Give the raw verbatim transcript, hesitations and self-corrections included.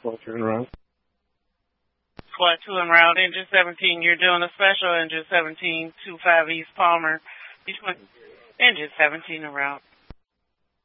Squad two en route. Squad two en route. Engine seventeen, you're doing a special. Engine seventeen, two five East Palmer. Engine seventeen en route.